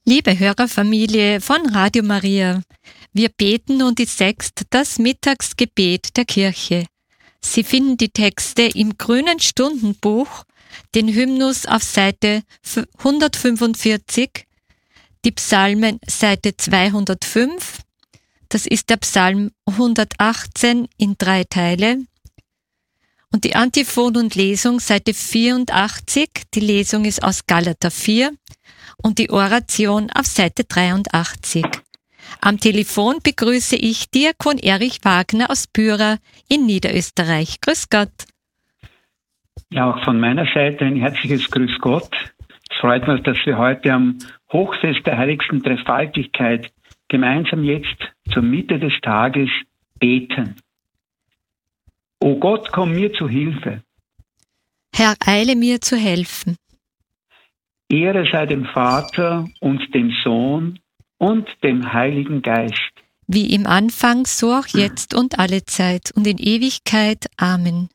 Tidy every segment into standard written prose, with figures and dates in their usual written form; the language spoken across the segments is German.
Liebe Hörerfamilie von Radio Maria, wir beten nun die Sechst, das Mittagsgebet der Kirche. Sie finden die Texte im Grünen Stundenbuch, den Hymnus auf Seite 145, die Psalmen Seite 205, das ist der Psalm 118 in 3 Teile, und die Antiphon und Lesung Seite 84, die Lesung ist aus Galater 4, und die Oration auf Seite 83. Am Telefon begrüße ich Diakon Erich Wagner aus Büra in Niederösterreich. Grüß Gott. Ja, auch von meiner Seite ein herzliches Grüß Gott. Es freut mich, dass wir heute am Hochfest der heiligsten Dreifaltigkeit gemeinsam jetzt zur Mitte des Tages beten. O Gott, komm mir zu Hilfe. Herr, eile mir zu helfen. Ehre sei dem Vater und dem Sohn und dem Heiligen Geist. Wie im Anfang, so auch jetzt und alle Zeit und in Ewigkeit. Amen.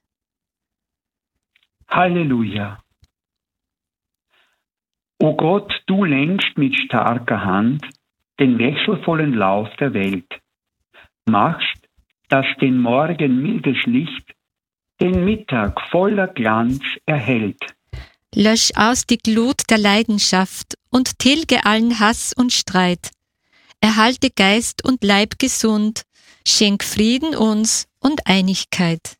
Halleluja. O Gott, du lenkst mit starker Hand den wechselvollen Lauf der Welt, machst, dass den Morgen mildes Licht den Mittag voller Glanz erhellt. Lösch aus die Glut der Leidenschaft und tilge allen Hass und Streit. Erhalte Geist und Leib gesund, schenk Frieden uns und Einigkeit.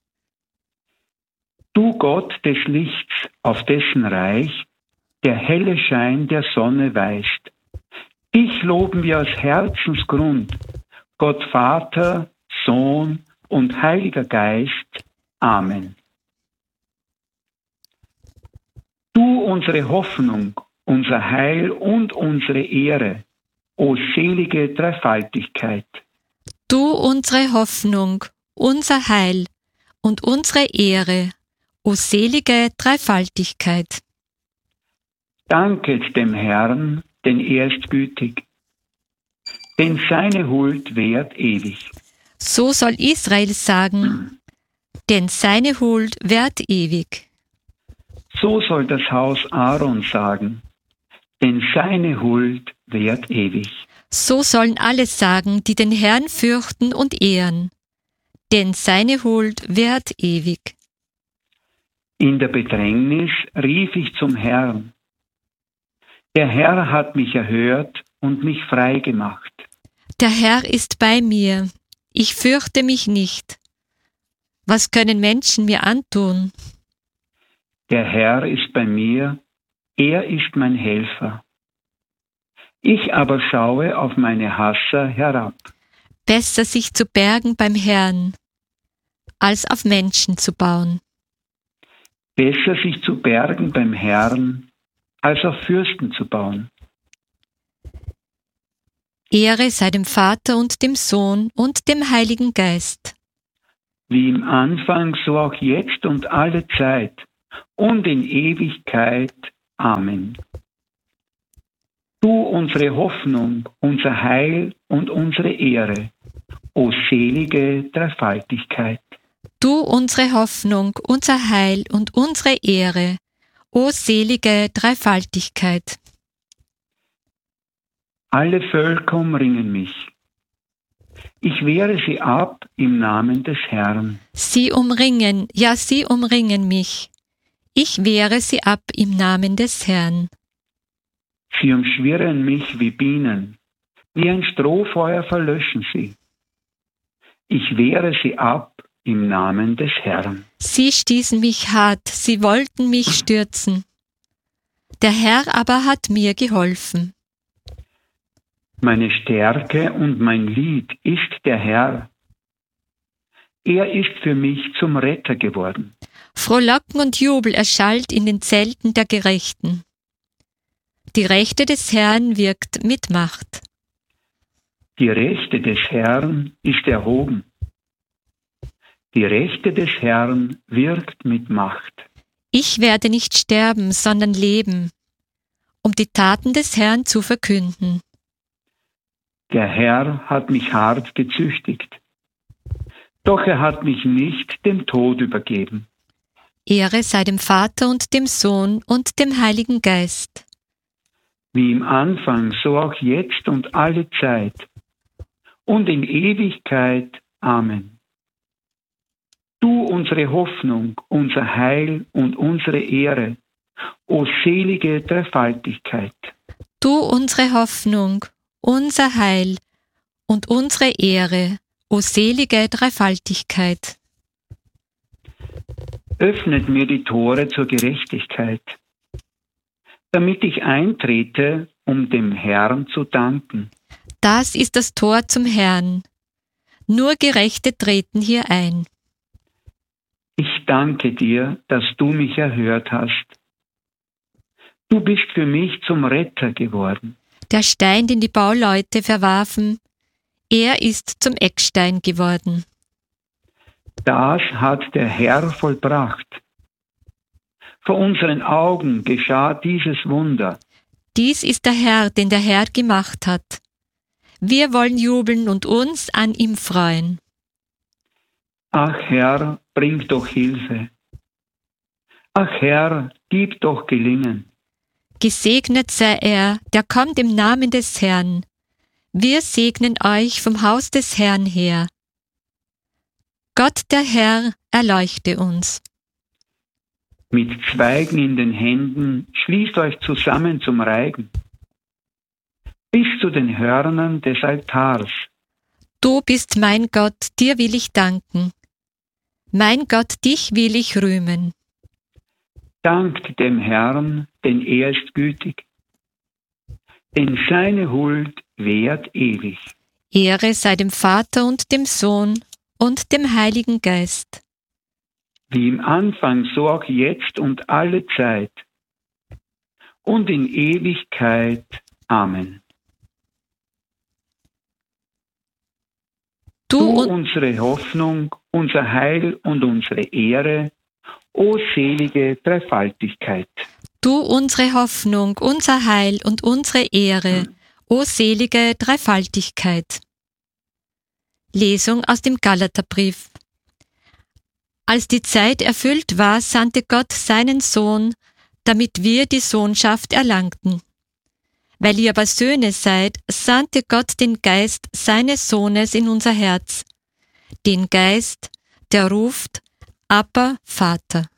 Du Gott des Lichts, auf dessen Reich der helle Schein der Sonne weist. Dich loben wir aus Herzensgrund, Gott Vater, Sohn und Heiliger Geist. Amen. Du unsere Hoffnung, unser Heil und unsere Ehre, o selige Dreifaltigkeit. Du unsere Hoffnung, unser Heil und unsere Ehre, o selige Dreifaltigkeit. Danket dem Herrn, denn er ist gütig, denn seine Huld währt ewig. So soll Israel sagen, denn seine Huld währt ewig. So soll das Haus Aaron sagen, denn seine Huld währt ewig. So sollen alle sagen, die den Herrn fürchten und ehren, denn seine Huld währt ewig. In der Bedrängnis rief ich zum Herrn. Der Herr hat mich erhört und mich frei gemacht. Der Herr ist bei mir, ich fürchte mich nicht. Was können Menschen mir antun? Der Herr ist bei mir, er ist mein Helfer. Ich aber schaue auf meine Hasser herab. Besser sich zu bergen beim Herrn, als auf Menschen zu bauen. Besser sich zu bergen beim Herrn, als auf Fürsten zu bauen. Ehre sei dem Vater und dem Sohn und dem Heiligen Geist. Wie im Anfang, so auch jetzt und alle Zeit und in Ewigkeit. Amen. Du unsere Hoffnung, unser Heil und unsere Ehre, o selige Dreifaltigkeit. Du unsere Hoffnung, unser Heil und unsere Ehre, o selige Dreifaltigkeit. Alle Völker umringen mich. Ich wehre sie ab im Namen des Herrn. Sie umringen, ja, sie umringen mich. Ich wehre sie ab im Namen des Herrn. Sie umschwirren mich wie Bienen, wie ein Strohfeuer verlöschen sie. Ich wehre sie ab im Namen des Herrn. Sie stießen mich hart, sie wollten mich stürzen. Der Herr aber hat mir geholfen. Meine Stärke und mein Lied ist der Herr. Er ist für mich zum Retter geworden. Frohlocken und Jubel erschallt in den Zelten der Gerechten. Die Rechte des Herrn wirkt mit Macht. Die Rechte des Herrn ist erhoben. Die Rechte des Herrn wirkt mit Macht. Ich werde nicht sterben, sondern leben, um die Taten des Herrn zu verkünden. Der Herr hat mich hart gezüchtigt, doch er hat mich nicht dem Tod übergeben. Ehre sei dem Vater und dem Sohn und dem Heiligen Geist. wie im Anfang, so auch jetzt und alle Zeit und in Ewigkeit. Amen. Du unsere Hoffnung, unser Heil und unsere Ehre, o selige Dreifaltigkeit. Du unsere Hoffnung, unser Heil und unsere Ehre, o selige Dreifaltigkeit. Öffnet mir die Tore zur Gerechtigkeit, damit ich eintrete, um dem Herrn zu danken. Das ist das Tor zum Herrn. Nur Gerechte treten hier ein. Ich danke dir, dass du mich erhört hast. Du bist für mich zum Retter geworden. Der Stein, den die Bauleute verwarfen, er ist zum Eckstein geworden. Das hat der Herr vollbracht. Vor unseren Augen geschah dieses Wunder. Dies ist der Herr, den der Herr gemacht hat. Wir wollen jubeln und uns an ihm freuen. Ach Herr, bring doch Hilfe. Ach Herr, gib doch Gelingen. Gesegnet sei er, der kommt im Namen des Herrn. Wir segnen euch vom Haus des Herrn her. Gott der Herr erleuchte uns. Mit Zweigen in den Händen schließt euch zusammen zum Reigen. Bis zu den Hörnern des Altars. Du bist mein Gott, dir will ich danken. Mein Gott, dich will ich rühmen. Dankt dem Herrn, denn er ist gütig. Denn seine Huld währt ewig. Ehre sei dem Vater und dem Sohn und dem Heiligen Geist. Wie im Anfang, so auch jetzt und alle Zeit. Und in Ewigkeit. Amen. Du unsere Hoffnung, unser Heil und unsere Ehre, o selige Dreifaltigkeit. Du unsere Hoffnung, unser Heil und unsere Ehre, o selige Dreifaltigkeit. Lesung aus dem Galaterbrief. Als die Zeit erfüllt war, sandte Gott seinen Sohn, damit wir die Sohnschaft erlangten. Weil ihr aber Söhne seid, sandte Gott den Geist seines Sohnes in unser Herz, den Geist, der ruft, Abba, Vater.